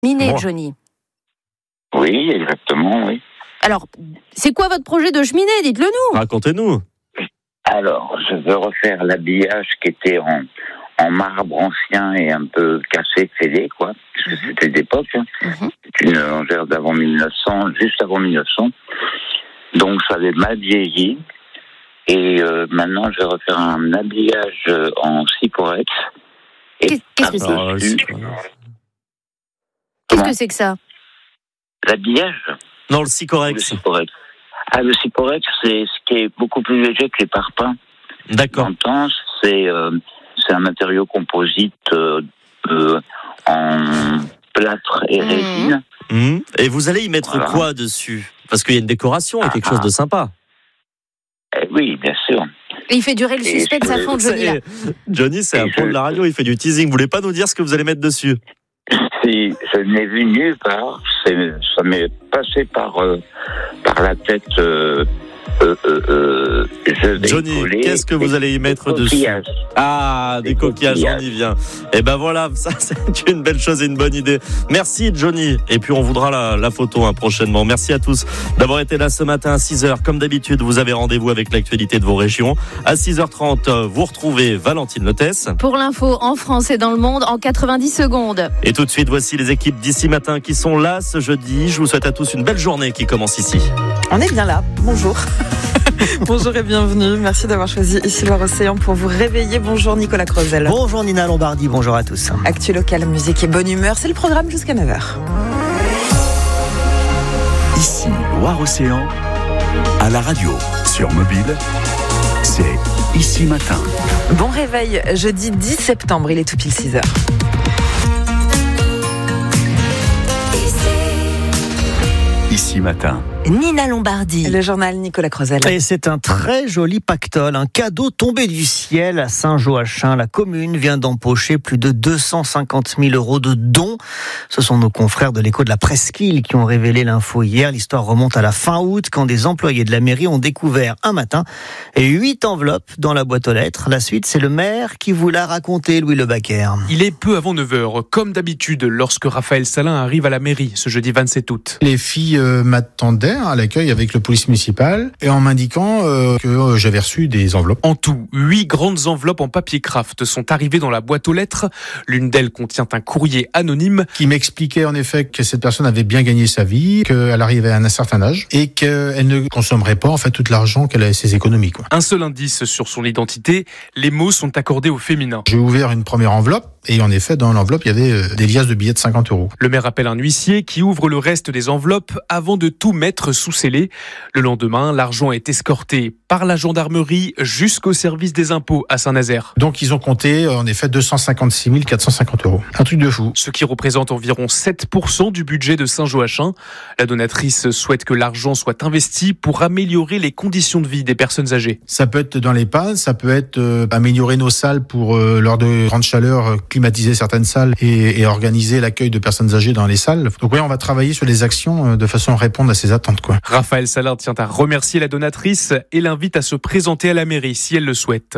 Cheminée, Johnny. Oui, exactement, oui. Alors, c'est quoi votre projet de cheminée? Dites-le nous. Racontez-nous. Alors, je veux refaire l'habillage qui était en marbre ancien et un peu cassé, fêlé, quoi. Parce que c'était d'époque. Hein. C'est une lingère d'avant 1900, juste avant 1900. Donc, ça avait mal vieilli. Et maintenant, je vais refaire un habillage en Sycorex. Qu'est-ce que c'est? Qu'est-ce que c'est que ça? L'habillage? Non, le Sycorex. Le Sycorex, c'est ce qui est beaucoup plus léger que les parpaings. D'accord. Longtemps, c'est un matériau composite en plâtre et résine. Et vous allez y mettre quoi dessus? Parce qu'il y a une décoration et quelque chose de sympa. Oui, bien sûr. Et il fait durer le suspense à fond, Johnny. Johnny, c'est un pro de la radio, il fait du teasing. Vous voulez pas nous dire ce que vous allez mettre dessus? Si je n'ai vu nulle part, ça m'est passé par la tête. Johnny, qu'est-ce que vous allez y mettre dessus? Des coquillages, on y vient. Et ben voilà, ça c'est une belle chose et une bonne idée. Merci Johnny. Et puis on voudra la photo prochainement. Merci à tous d'avoir été là ce matin à 6h. Comme d'habitude, vous avez rendez-vous avec l'actualité de vos régions. À 6h30, vous retrouvez Valentine Lotès. Pour l'info en France et dans le monde en 90 secondes. Et tout de suite, voici les équipes d'Ici Matin qui sont là ce jeudi. Je vous souhaite à tous une belle journée qui commence ici. On est bien là. Bonjour. Bonjour et bienvenue. Merci d'avoir choisi Ici Loire-Océan pour vous réveiller. Bonjour Nicolas Crozel. Bonjour Nina Lombardi, bonjour à tous. Actu local, musique et bonne humeur, c'est le programme jusqu'à 9h. Ici Loire-Océan, à la radio, sur mobile, c'est Ici Matin. Bon réveil, jeudi 10 septembre, il est tout pile 6h. Ici Matin. Nina Lombardi. Le journal Nicolas Crozel. Et c'est un très joli pactole, un cadeau tombé du ciel à Saint-Joachim. La commune vient d'empocher plus de 250 000 € de dons. Ce sont nos confrères de l'Écho de la Presqu'île qui ont révélé l'info hier. L'histoire remonte à la fin août quand des employés de la mairie ont découvert un matin 8 enveloppes dans la boîte aux lettres. La suite, c'est le maire qui vous l'a raconté, Louis Lebaquer. Il est peu avant 9h, comme d'habitude, lorsque Raphaël Salin arrive à la mairie ce jeudi 27 août. Les filles m'attendaient à l'accueil avec le police municipal et en m'indiquant que j'avais reçu des enveloppes. En tout, 8 grandes enveloppes en papier craft sont arrivées dans la boîte aux lettres. L'une d'elles contient un courrier anonyme qui m'expliquait en effet que cette personne avait bien gagné sa vie, qu'elle arrivait à un certain âge et qu'elle ne consommerait pas en fait tout l'argent qu'elle avait ses économies, quoi. Un seul indice sur son identité, les mots sont accordés au féminin. J'ai ouvert une première enveloppe et en effet dans l'enveloppe il y avait des liasses de billets de 50 €. Le maire appelle un huissier qui ouvre le reste des enveloppes avant de tout mettre sous scellé. Le lendemain, l'argent est escorté par la gendarmerie jusqu'au service des impôts à Saint-Nazaire. Donc ils ont compté en effet 256 450 €. Un truc de fou. Ce qui représente environ 7% du budget de Saint-Joachim. La donatrice souhaite que l'argent soit investi pour améliorer les conditions de vie des personnes âgées. Ça peut être dans l'EHPAD, ça peut être améliorer nos salles pour, lors de grandes chaleurs, climatiser certaines salles et organiser l'accueil de personnes âgées dans les salles. Donc oui, on va travailler sur les actions de façon à répondre à ces attentes, quoi. Raphaël Salin tient à remercier la donatrice et l'invite à se présenter à la mairie si elle le souhaite.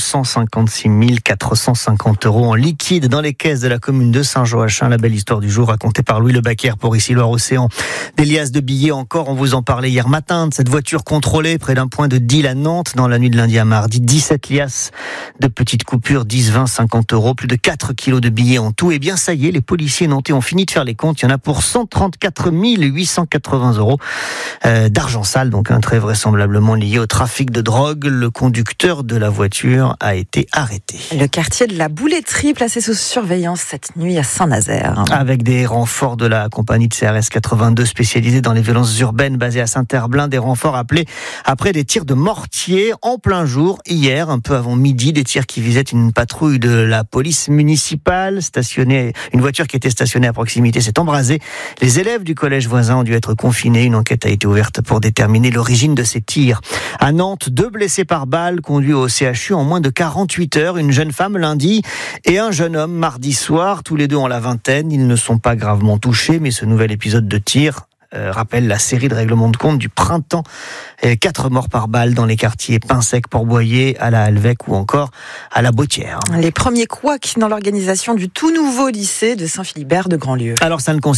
256 450 € en liquide dans les caisses de la commune de Saint-Joachim. La belle histoire du jour racontée par Louis Lebaquer pour Ici Loire-Océan. Des liasses de billets encore, on vous en parlait hier matin, de cette voiture contrôlée près d'un point de deal à Nantes dans la nuit de lundi à mardi. 17 liasses de petites coupures, 10, 20, 50 €, plus de 4 kilos de billets en tout. Et bien ça y est, les policiers nantais ont fini de faire les comptes. Il y en a pour 134 880 € d'argent sale, donc très vraisemblablement lié au trafic de drogue. Le conducteur de la voiture a été arrêté. Le quartier de la Bouletterie placé sous surveillance cette nuit à Saint-Nazaire. Avec des renforts de la compagnie de CRS 82 spécialisée dans les violences urbaines basée à Saint-Herblain, des renforts appelés après des tirs de mortier en plein jour hier, un peu avant midi, des tirs qui visaient une patrouille de la police municipale stationnée. Une voiture qui était stationnée à proximité s'est embrasée. Les élèves du collège voisin ont dû être confinés. Une enquête a été ouverte pour déterminer l'origine de ces tirs. À Nantes, 2 blessés par balle conduits au CHU en moins de 48 heures. Une jeune femme lundi et un jeune homme mardi soir. Tous les deux ont la vingtaine. Ils ne sont pas gravement touchés, mais ce nouvel épisode de tir rappelle la série de règlements de compte du printemps. 4 morts par balle dans les quartiers Pinsec, Port-Boyer, à la Halvec ou encore à la Bautière. Les premiers couacs dans l'organisation du tout nouveau lycée de Saint-Philibert de Grandlieu. Alors ça ne concerne